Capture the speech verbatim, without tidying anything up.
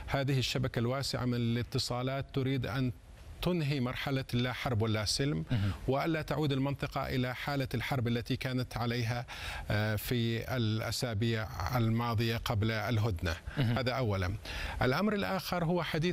هذه الشبكة الواسعة من الاتصالات تريد أن تنهي مرحلة لا حرب ولا سلم، وألا تعود المنطقة إلى حالة الحرب التي كانت عليها في الأسابيع الماضية قبل الهدنة. هذا أولا. الأمر الآخر هو حديث